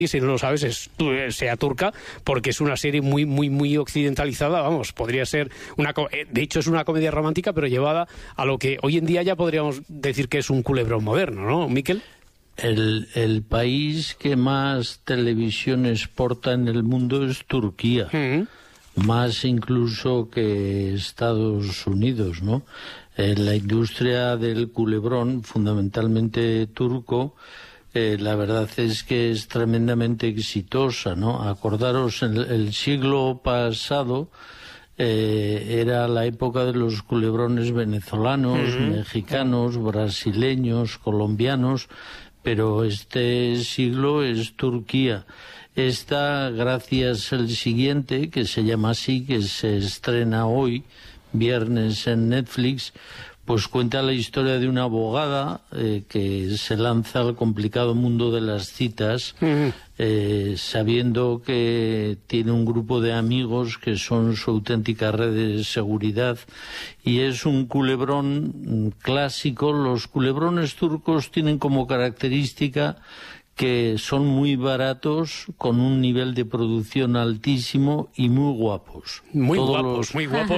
y si no lo sabes, sea turca, porque es una serie muy, muy, muy occidentalizada, vamos, podría ser de hecho es una comedia romántica, pero llevada a lo que hoy en día ya podríamos decir que es un culebrón moderno, ¿no, Miquel? El país que más televisión exporta en el mundo es Turquía, más incluso que Estados Unidos, ¿no? La industria del culebrón, fundamentalmente turco, la verdad es que es tremendamente exitosa, ¿no? Acordaros, en el siglo pasado era la época de los culebrones venezolanos, mexicanos, brasileños, colombianos, pero este siglo es Turquía. Esta, gracias al siguiente, que se llama así, que se estrena hoy, viernes en Netflix, pues cuenta la historia de una abogada que se lanza al complicado mundo de las citas, sabiendo que tiene un grupo de amigos que son su auténtica red de seguridad, y es un culebrón clásico. Los culebrones turcos tienen como característica que son muy baratos, con un nivel de producción altísimo y muy guapos. Muy guapos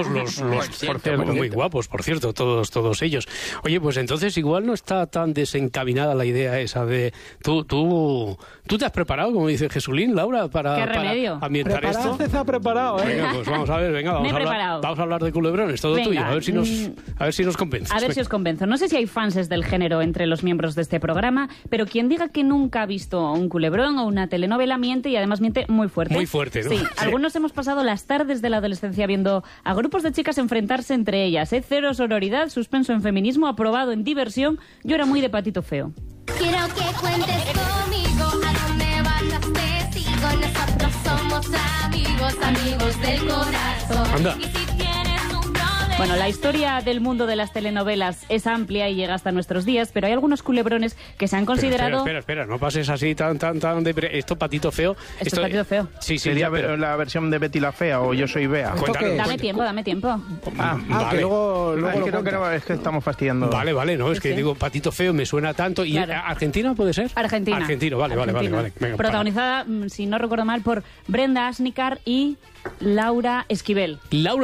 muy guapos, por cierto, todos ellos. Oye, pues entonces igual no está tan desencaminada la idea esa de... ¿Tú te has preparado, como dice Jesulín, Laura, para ambientar esto? Se ha preparado, ¿eh? Venga, pues vamos a ver, vamos a hablar de culebrones, todo tuyo, a ver si nos convences. A ver si os convenzo. No sé si hay fans del género entre los miembros de este programa, pero quien diga que nunca ha visto un culebrón o una telenovela miente, y además miente muy fuerte. Muy fuerte, ¿no? Sí, algunos hemos pasado las tardes de la adolescencia viendo a grupos de chicas enfrentarse entre ellas, ¿eh? Cero sororidad, suspenso en feminismo, aprobado en diversión. Yo era muy de Patito Feo. Quiero que cuentes conmigo, a dónde vas te sigo, nosotros somos amigos del corazón. Anda. Y si tienes un problema... Bueno, la historia del mundo de las telenovelas es amplia y llega hasta nuestros días, pero hay algunos culebrones que se han considerado... Espera, no pases así tan esto Patito Feo. Esto es Patito Feo. Sí, ¿Sería la versión de Betty la Fea o Yo soy Bea? Dame tiempo. Vale. Que luego es que estamos fastidiando. Vale, no, es que digo Patito Feo me suena tanto. ¿Y claro. Argentina puede ser? Argentino, vale. Venga, protagonizada, si no recuerdo mal, por Brenda Asnicar y Laura Esquivel.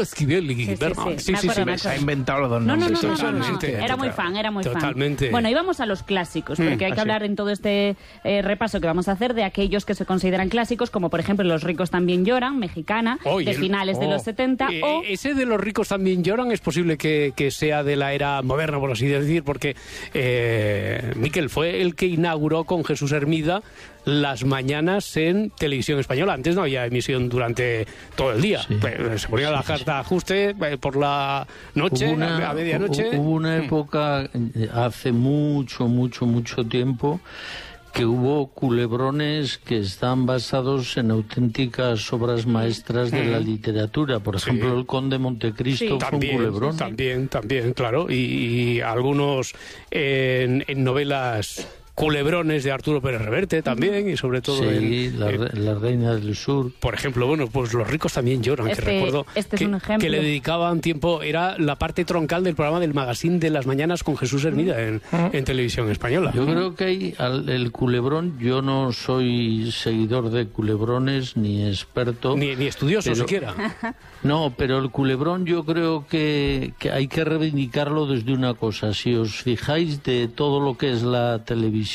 Sí. Se ha inventado los dos No. nombres. Era muy fan. Totalmente. Bueno, y vamos a los clásicos, porque hay que hablar en todo este repaso que vamos a hacer de aquellos que se consideran clásicos, como por ejemplo Los ricos también lloran, mexicana, de finales de los 70. Ese de Los ricos también lloran es posible que sea de la era moderna, por así decir, porque Miquel fue el que inauguró con Jesús Hermida las mañanas en Televisión Española. Antes no había emisión durante todo el día. Se ponía la carta de ajuste por la noche, a medianoche. Hubo una época, hace mucho tiempo, que hubo culebrones que están basados en auténticas obras maestras de la literatura. Por ejemplo, El Conde de Montecristo fue un culebrón. También, claro. Y algunos en novelas... culebrones de Arturo Pérez Reverte también, y sobre todo la Reina del Sur. Por ejemplo, pues Los ricos también lloran, que recuerdo es un ejemplo. que le dedicaban tiempo, era la parte troncal del programa del magazine de las mañanas con Jesús Hermida en Televisión Española. Yo creo que el culebrón, yo no soy seguidor de culebrones, ni experto. Ni estudioso siquiera. No, pero el culebrón yo creo que hay que reivindicarlo desde una cosa. Si os fijáis, de todo lo que es la televisión,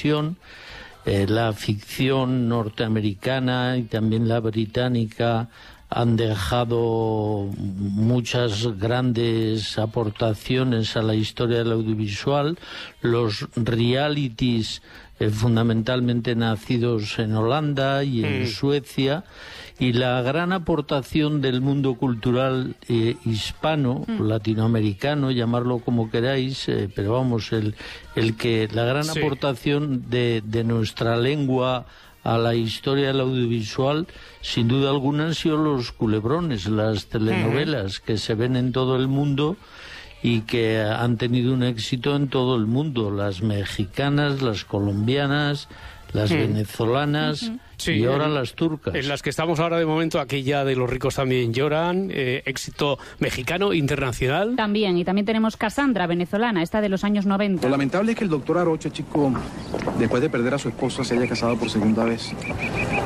la ficción norteamericana y también la británica han dejado muchas grandes aportaciones a la historia del audiovisual. Los realities, fundamentalmente nacidos en Holanda y en Suecia, y la gran aportación del mundo cultural hispano, latinoamericano, llamarlo como queráis, pero vamos, la gran aportación de nuestra lengua a la historia del audiovisual, sin duda alguna, han sido los culebrones, las telenovelas que se ven en todo el mundo y que han tenido un éxito en todo el mundo, las mexicanas, las colombianas, las venezolanas Sí, y ahora las turcas. En las que estamos ahora de momento, aquella de Los ricos también lloran, éxito mexicano, internacional. También, y también tenemos Cassandra, venezolana, esta de los años 90. Lo lamentable es que el doctor Arocha, chico, después de perder a su esposa, se haya casado por segunda vez.